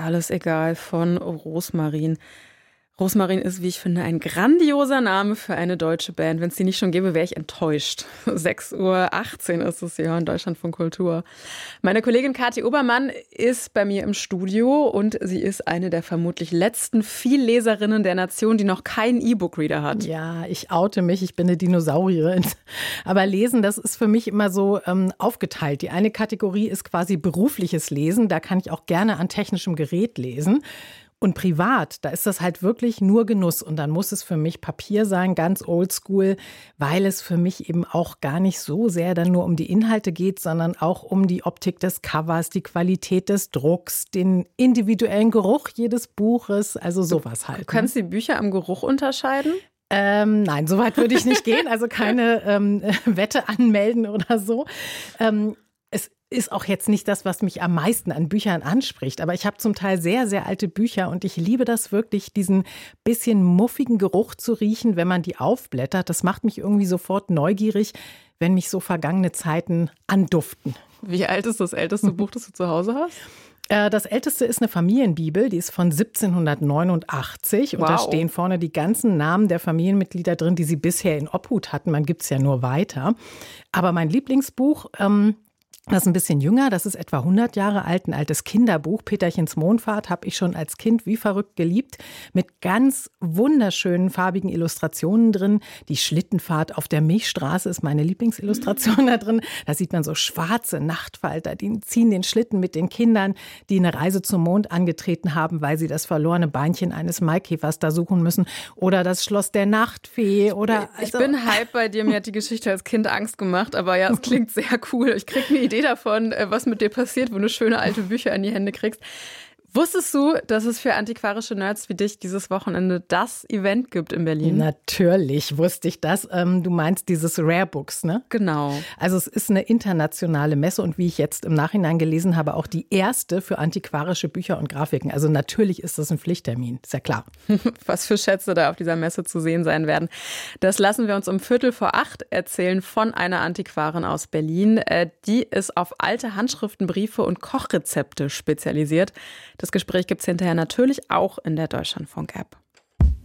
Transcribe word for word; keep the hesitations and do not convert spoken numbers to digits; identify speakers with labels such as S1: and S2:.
S1: alles egal von Rosmarin. Rosmarin ist, wie ich finde, ein grandioser Name für eine deutsche Band. Wenn es die nicht schon gäbe, wäre ich enttäuscht. sechs Uhr achtzehn ist es hier in Deutschland von Kultur. Meine Kollegin Kathi Obermann ist bei mir im Studio und sie ist eine der vermutlich letzten Vielleserinnen der Nation, die noch keinen E-Book-Reader hat.
S2: Ja, ich oute mich, ich bin eine Dinosaurierin. Aber Lesen, das ist für mich immer so ähm, aufgeteilt. Die eine Kategorie ist quasi berufliches Lesen. Da kann ich auch gerne an technischem Gerät lesen. Und privat, da ist das halt wirklich nur Genuss. Und dann muss es für mich Papier sein, ganz oldschool, weil es für mich eben auch gar nicht so sehr dann nur um die Inhalte geht, sondern auch um die Optik des Covers, die Qualität des Drucks, den individuellen Geruch jedes Buches, also sowas halt.
S1: Du kannst die Bücher am Geruch unterscheiden?
S2: Ähm, nein, so weit würde ich nicht gehen. Also keine ähm, Wette anmelden oder so. Ähm, es ist auch jetzt nicht das, was mich am meisten an Büchern anspricht. Aber ich habe zum Teil sehr, sehr alte Bücher und ich liebe das wirklich, diesen bisschen muffigen Geruch zu riechen, wenn man die aufblättert. Das macht mich irgendwie sofort neugierig, wenn mich so vergangene Zeiten anduften.
S1: Wie alt ist das älteste Buch, das du zu Hause hast?
S2: Das älteste ist eine Familienbibel, die ist von siebzehnhundertneunundachtzig. Wow. Und da stehen vorne die ganzen Namen der Familienmitglieder drin, die sie bisher in Obhut hatten. Man gibt es ja nur weiter. Aber mein Lieblingsbuch, ähm, das ist ein bisschen jünger, das ist etwa hundert Jahre alt, ein altes Kinderbuch. Peterchens Mondfahrt habe ich schon als Kind wie verrückt geliebt, mit ganz wunderschönen farbigen Illustrationen drin. Die Schlittenfahrt auf der Milchstraße ist meine Lieblingsillustration da drin. Da sieht man so schwarze Nachtfalter, die ziehen den Schlitten mit den Kindern, die eine Reise zum Mond angetreten haben, weil sie das verlorene Beinchen eines Maikäfers da suchen müssen. Oder das Schloss der Nachtfee. Oder
S1: ich also bin hype bei dir, mir hat die Geschichte als Kind Angst gemacht, aber ja, es klingt sehr cool. Ich kriege eine Idee davon, was mit dir passiert, wo du schöne alte Bücher in die Hände kriegst. Wusstest du, dass es für antiquarische Nerds wie dich dieses Wochenende das Event gibt in Berlin?
S2: Natürlich wusste ich das. Ähm, du meinst dieses Rare Books, ne?
S1: Genau.
S2: Also es ist eine internationale Messe und wie ich jetzt im Nachhinein gelesen habe, auch die erste für antiquarische Bücher und Grafiken. Also natürlich ist das ein Pflichttermin, ist ja klar.
S1: Was für Schätze da auf dieser Messe zu sehen sein werden, das lassen wir uns um Viertel vor acht erzählen von einer Antiquarin aus Berlin. Die ist auf alte Handschriften, Briefe und Kochrezepte spezialisiert. Das Gespräch gibt es hinterher natürlich auch in der Deutschlandfunk-App.